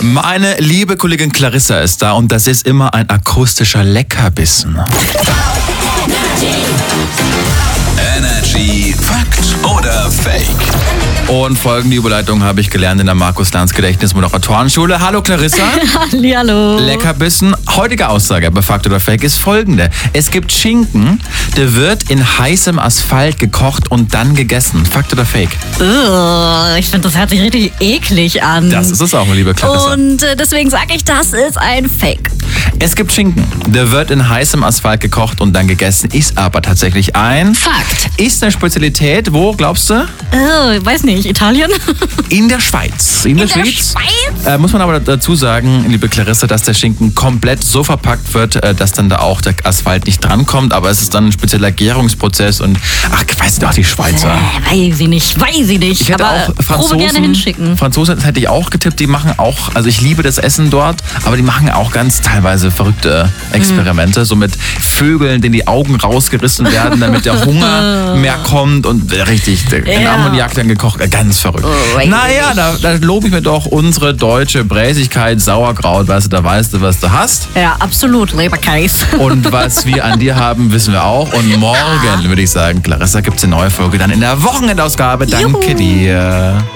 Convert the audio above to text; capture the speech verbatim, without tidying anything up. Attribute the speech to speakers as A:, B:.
A: Meine liebe Kollegin Clarissa ist da und das ist immer ein akustischer Leckerbissen.
B: Energy Fakt oder Fake?
A: Und folgende Überleitung habe ich gelernt in der Markus-Lanz-Gedächtnis-Moderatorenschule. Hallo Clarissa.
C: Hallihallo.
A: Leckerbissen. Heutige Aussage bei Fakt oder Fake ist folgende. Es gibt Schinken, der wird in heißem Asphalt gekocht und dann gegessen. Fakt oder Fake?
C: Ugh, ich finde, das hört sich richtig eklig an.
A: Das ist es auch, liebe Clarissa.
C: Und äh, deswegen sage ich, das ist ein Fake.
A: Es gibt Schinken, der wird in heißem Asphalt gekocht und dann gegessen, ist aber tatsächlich ein
C: Fakt.
A: Ist eine Spezialität, wo, glaubst du?
C: Oh, weiß nicht, Italien?
A: In der Schweiz. In der
C: In der
A: Schweiz,
C: Schweiz?
A: Äh, muss man aber dazu sagen, liebe Clarissa, dass der Schinken komplett so verpackt wird, äh, dass dann da auch der Asphalt nicht drankommt. Aber es ist dann ein spezieller Gärungsprozess und, ach, ich weiß doch, die Schweizer.
C: Äh, weiß ich nicht, weiß ich nicht.
A: Ich hätte
C: aber
A: auch
C: Probe
A: Franzosen,
C: gerne hinschicken.
A: Franzosen hätte ich auch getippt, die machen auch, also ich liebe das Essen dort, aber die machen auch ganz teilweise verrückte Experimente, mhm. so mit Vögeln, denen die Augen rausgerissen werden, damit der Hunger mehr kommt und richtig, in
C: Ja.
A: Ammoniak dann gekocht, ganz verrückt.
C: Oh,
A: naja, da, da lobe ich mir doch unsere deutsche Bräsigkeit, Sauerkraut, weißt du, da weißt du, was du hast.
C: Ja, absolut, Leberkäse.
A: Und was wir an dir haben, wissen wir auch. Und morgen, würde ich sagen, Clarissa, gibt es eine neue Folge dann in der Wochenendausgabe. Danke
C: Juhu.
A: dir.